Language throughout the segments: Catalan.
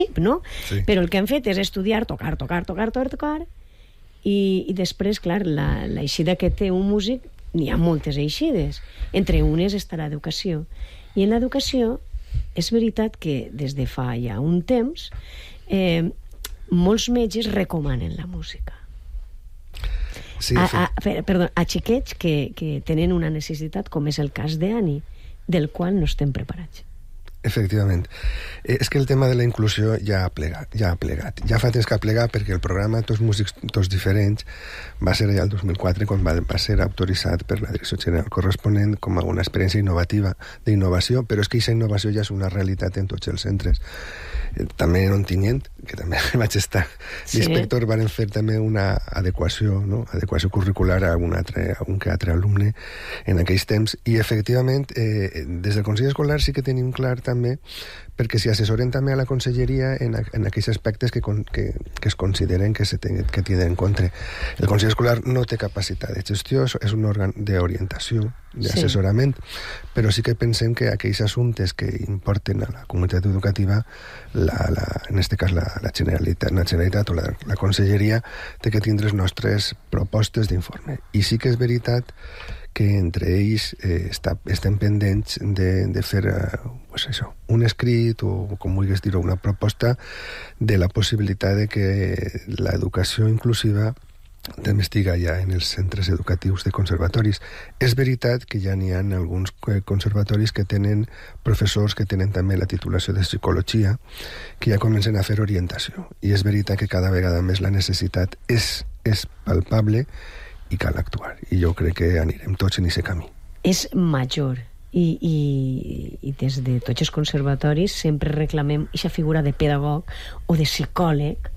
no? Sí. Però el que han fet és estudiar, tocar, i després, clar, l'eixida que té un músic, n'hi ha moltes eixides. Entre unes està l'educació. I en l'educació és veritat que des de fa ja un temps molts metges recomanen la música. Sí, A xiquets que tenen una necessitat, com és el cas d'Annie, del qual no estem preparats. Efectivament. És que el tema de la inclusió ja ha plegat. Ja fa temps que ha plegat, perquè el programa Tots músics, tots diferents va ser allà el 2004 quan va ser autoritzat per la Direcció General Corresponent com a una experiència innovativa d'innovació, però és que aquesta innovació ja és una realitat en tots els centres. També en Ontinyent, que també vaig estar d'inspector, van fer també una adequació, no? Adequació curricular a un que altre alumne en aquells temps, i efectivament des del Consell Escolar sí que tenim clar també, perquè s'hi assessoren també a la conselleria en aquells aspectes que es consideren que tenen en compte. El Consell Escolar no té capacitat de gestió, és un òrgan d'orientació, d'assessorament, però sí que pensem que aquells assumptes que importen a la comunitat educativa, en aquest cas la Generalitat o la Conselleria, té que tindre les nostres propostes d'informe. I sí que és veritat que entre ells estem pendents de fer un escrit o, com vulguis dir-ho, una proposta de la possibilitat de que l'educació inclusiva també estiga ja en els centres educatius de conservatoris. És veritat que ja n'hi ha alguns conservatoris que tenen professors que tenen també la titulació de psicologia, que ja comencen a fer orientació. I és veritat que cada vegada més la necessitat és palpable i cal actuar. I jo crec que anirem tots en aquest camí. És major. I des de tots els conservatoris sempre reclamem aquesta figura de pedagog o de psicòleg,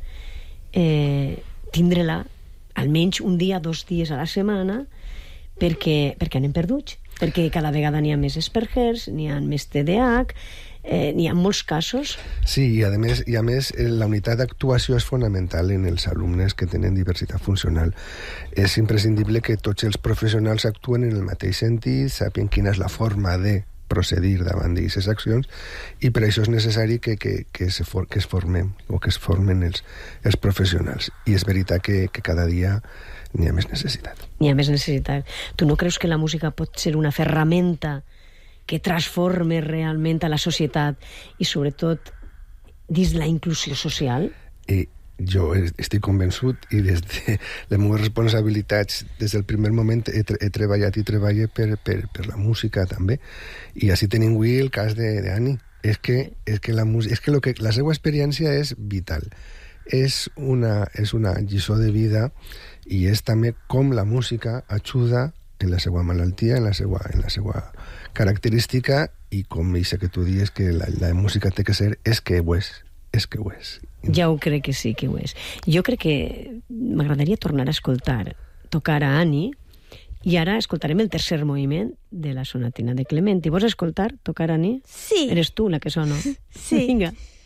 tindre-la almenys un dia, 2 dies a la setmana, perquè anem perduts, perquè cada vegada n'hi ha més Aspergers, n'hi ha més TDAH, n'hi ha molts casos. Sí, i a més la unitat d'actuació és fonamental en els alumnes que tenen diversitat funcional. És imprescindible que tots els professionals actuen en el mateix sentit, sàpien quina és la forma de procedir davant d'aquestes accions, i per això és necessari que es formen els professionals. I és veritat que cada dia n'hi ha més necessitat. N'hi ha més necessitat. Tu no creus que la música pot ser una ferramenta que transforme realment a la societat i sobretot dins la inclusió social? Jo estic convençut, i des de les meves responsabilitats des del primer moment he treballat i treballo per la música també, i així tenim avui el cas d'Annie. És que la seva experiència és vital, és una lliçó de vida, i és també com la música ajuda en la seva malaltia, en la seva característica, i com això que tu dius que la música té que ser, és que ho és. Ja ho crec que sí que ho és. Jo crec que m'agradaria tornar a escoltar tocar a Annie, i ara escoltarem el tercer moviment de la sonatina de Clementi. Vols escoltar tocar a Annie? Sí. Eres tu la que sona? Sí. Vinga.